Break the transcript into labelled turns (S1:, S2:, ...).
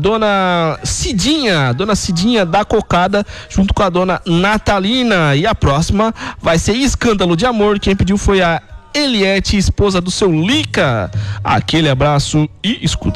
S1: dona Cidinha da Cocada, junto com a dona Natalina. E a próxima vai ser Escândalo de Amor. Quem pediu foi a Eliette, esposa do seu Lica. Aquele abraço e escuta.